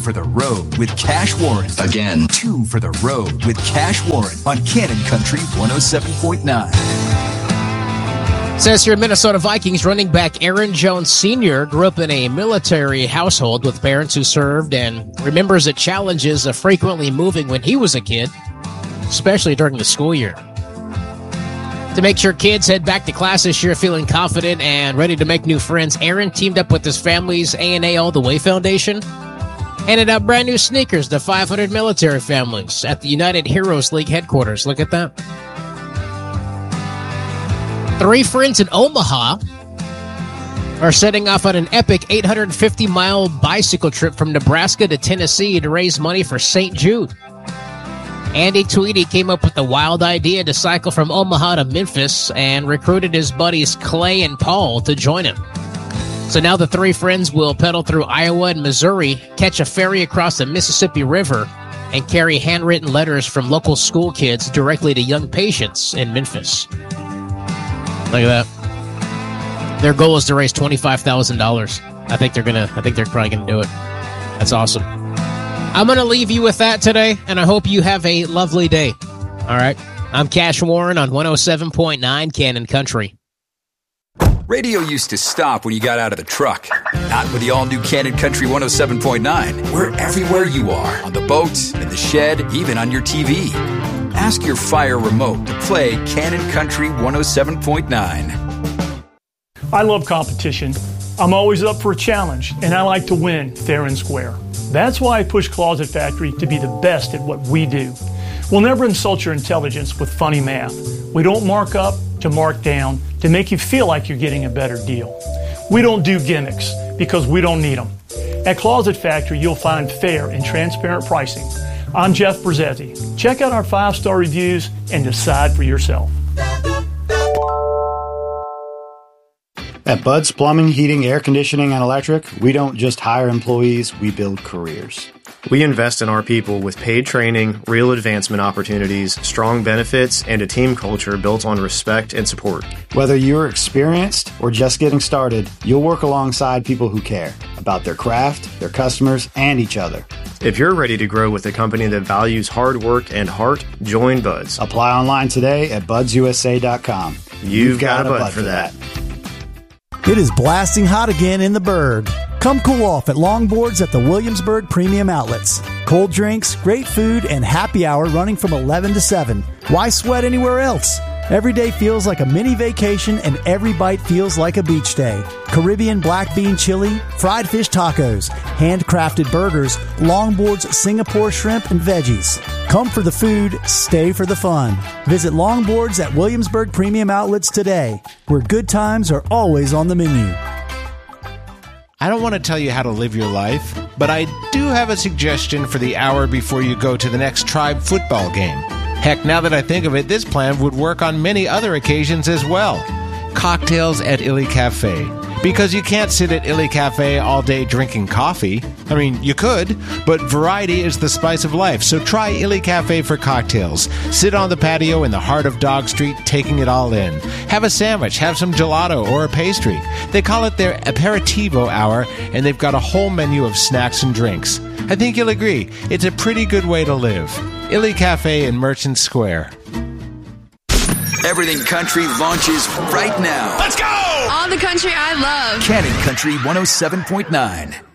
for the road with Cash Warren. Again, 2 for the road with Cash Warren on Cannon Country 107.9. Says here, Minnesota Vikings running back Aaron Jones Sr. grew up in a military household with parents who served and remembers the challenges of frequently moving when he was a kid, especially during the school year. To make sure kids head back to class this year feeling confident and ready to make new friends, Aaron teamed up with his family's A&A All the Way Foundation, handed out brand new sneakers to 500 military families at the United Heroes League headquarters. Look at that. 3 friends in Omaha are setting off on an epic 850-mile bicycle trip from Nebraska to Tennessee to raise money for St. Jude. Andy Tweedy came up with the wild idea to cycle from Omaha to Memphis and recruited his buddies Clay and Paul to join him. So now the 3 friends will pedal through Iowa and Missouri, catch a ferry across the Mississippi River, and carry handwritten letters from local school kids directly to young patients in Memphis. Look at that. Their goal is to raise $25,000. I think they're probably gonna do it. That's awesome. I'm gonna leave you with that today, and I hope you have a lovely day. All right. I'm Cash Warren on 107.9 Cannon Country. Radio used to stop when you got out of the truck. Not with the all-new Cannon Country 107.9. We're everywhere you are. On the boat, in the shed, even on your TV. Ask your Fire remote to play Cannon Country 107.9. I love competition. I'm always up for a challenge, and I like to win fair and square. That's why I push Closet Factory to be the best at what we do. We'll never insult your intelligence with funny math. We don't mark up to mark down to make you feel like you're getting a better deal. We don't do gimmicks because we don't need them. At Closet Factory, you'll find fair and transparent pricing. I'm Jeff Brzezzi. Check out our 5-star reviews and decide for yourself. At Bud's Plumbing, Heating, Air Conditioning, and Electric, we don't just hire employees, we build careers. We invest in our people with paid training, real advancement opportunities, strong benefits, and a team culture built on respect and support. Whether you're experienced or just getting started, you'll work alongside people who care about their craft, their customers, and each other. If you're ready to grow with a company that values hard work and heart, join Bud's. Apply online today at budsusa.com. You've got a Bud for that. It is blasting hot again in the Berg. Come cool off at Longboards at the Williamsburg Premium Outlets. Cold drinks, great food, and happy hour running from 11 to 7. Why sweat anywhere else? Every day feels like a mini vacation and every bite feels like a beach day. Caribbean black bean chili, fried fish tacos, handcrafted burgers, Longboards Singapore shrimp and veggies. Come for the food, stay for the fun. Visit Longboards at Williamsburg Premium Outlets today, where good times are always on the menu. I don't want to tell you how to live your life, but I do have a suggestion for the hour before you go to the next Tribe football game. Heck, now that I think of it, this plan would work on many other occasions as well. Cocktails at Illy Cafe. Because you can't sit at Illy Cafe all day drinking coffee. I mean, you could, but variety is the spice of life, so try Illy Cafe for cocktails. Sit on the patio in the heart of Dog Street, taking it all in. Have a sandwich, have some gelato or a pastry. They call it their aperitivo hour, and they've got a whole menu of snacks and drinks. I think you'll agree, it's a pretty good way to live. Illy Cafe in Merchant Square. Everything Country launches right now. Let's go! All the country I love. Cannon Country 107.9.